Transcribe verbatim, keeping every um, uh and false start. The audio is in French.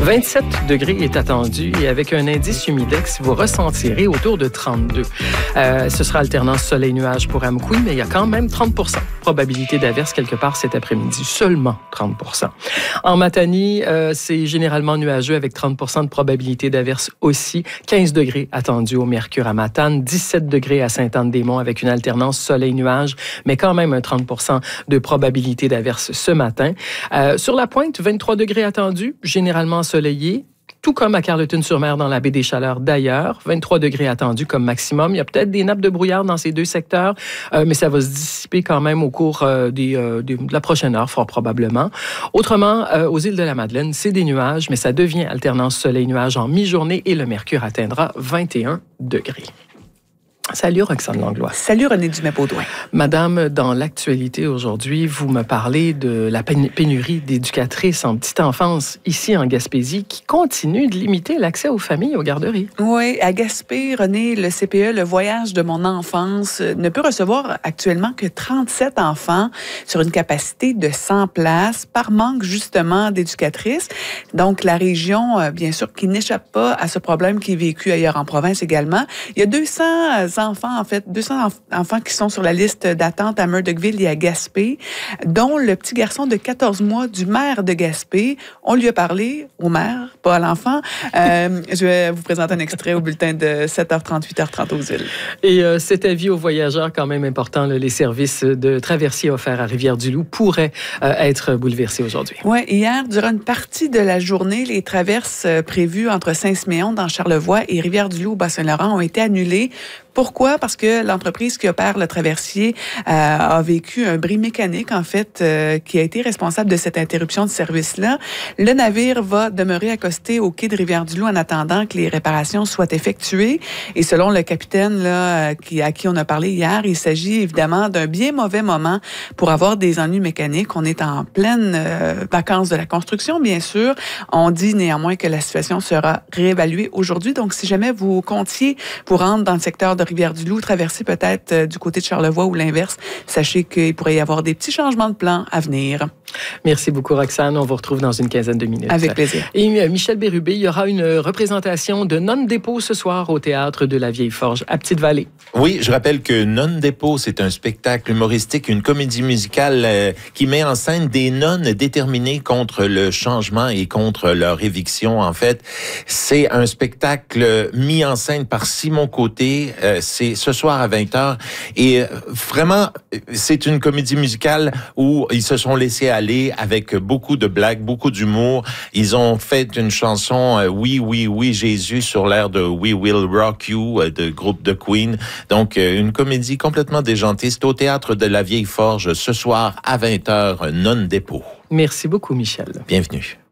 vingt-sept degrés est attendu et avec un indice humidex, vous ressentirez autour de trente-deux. Euh, ce sera alternance soleil-nuage pour Amkoui, mais il y a quand même trente pour cent probabilité d'averse quelque part cet après-midi. Seulement trente pour cent. En Matanie, euh, c'est généralement nuageux avec trente pour cent de probabilité d'averse aussi. quinze degrés attendus au Mercure à Matane, dix-sept degrés à Sainte-Anne-des-Monts avec une alternance soleil-nuage, mais quand même un trente pour cent de probabilité d'averse ce matin. Euh, sur la Pointe, vingt-trois degrés attendus, généralement ensoleillé, tout comme à Carleton-sur-Mer dans la baie des Chaleurs d'ailleurs. vingt-trois degrés attendus comme maximum. Il y a peut-être des nappes de brouillard dans ces deux secteurs, euh, mais ça va se dissiper quand même au cours euh, des, euh, des, de la prochaine heure, fort probablement. Autrement, euh, aux îles de la Madeleine, c'est des nuages, mais ça devient alternance soleil-nuage en mi-journée et le mercure atteindra vingt et un degrés. Salut Roxane Langlois. Salut René Dumais-Baudouin. Madame, dans l'actualité aujourd'hui, vous me parlez de la pénurie d'éducatrices en petite enfance ici en Gaspésie qui continue de limiter l'accès aux familles aux garderies. Oui, à Gaspé, René, le C P E, le voyage de mon enfance, ne peut recevoir actuellement que trente-sept enfants sur une capacité de cent places par manque justement d'éducatrices. Donc la région, bien sûr, qui n'échappe pas à ce problème qui est vécu ailleurs en province également. Il y a deux cents enfants, en fait, deux cents enfants qui sont sur la liste d'attente à Murdochville et à Gaspé, dont le petit garçon de quatorze mois du maire de Gaspé. On lui a parlé au maire, pas à l'enfant. Euh, je vais vous présenter un extrait au bulletin de sept heures trente, huit heures trente aux îles. Et euh, cet avis aux voyageurs, quand même important, là, les services de traversier offerts à Rivière-du-Loup pourraient euh, être bouleversés aujourd'hui. Oui, hier, durant une partie de la journée, les traverses prévues entre Saint-Siméon dans Charlevoix et Rivière-du-Loup au Bas-Saint-Laurent ont été annulées. Pourquoi? Parce que l'entreprise qui opère le traversier euh, a vécu un bris mécanique, en fait, euh, qui a été responsable de cette interruption de service-là. Le navire va demeurer accosté au quai de Rivière-du-Loup en attendant que les réparations soient effectuées. Et selon le capitaine là, qui, à qui on a parlé hier, il s'agit évidemment d'un bien mauvais moment pour avoir des ennuis mécaniques. On est en pleine euh, vacances de la construction, bien sûr. On dit néanmoins que la situation sera réévaluée aujourd'hui. Donc, si jamais vous comptiez pour rentrer dans le secteur de Rivière-du-Loup, traverser peut-être euh, du côté de Charlevoix ou l'inverse, sachez qu'il pourrait y avoir des petits changements de plan à venir. Merci beaucoup, Roxane. On vous retrouve dans une quinzaine de minutes. Avec plaisir. Et euh, Michel Bérubé, il y aura une représentation de Non-Dépôt ce soir au Théâtre de la Vieille Forge à Petite-Vallée. Oui, je rappelle que Non-Dépôt, c'est un spectacle humoristique, une comédie musicale euh, qui met en scène des nonnes déterminées contre le changement et contre leur éviction. En fait, c'est un spectacle mis en scène par Simon Côté. Euh, c'est ce soir à vingt heures. Et vraiment, c'est une comédie musicale où ils se sont laissés aller avec beaucoup de blagues, beaucoup d'humour. Ils ont fait une chanson euh, Oui, oui, oui, Jésus sur l'air de We Will Rock You euh, de groupe de Queen. Donc, euh, une comédie complètement déjantée. C'est au Théâtre de la Vieille Forge ce soir à vingt heures, Non-Dépôt. Merci beaucoup, Michel. Bienvenue.